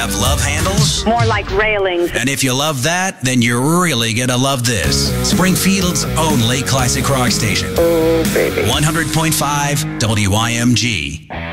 have love handles? More like railings. And if you love that, then you're really gonna love this. Springfield's only classic rock station. Oh, baby. 100.5 WIMG.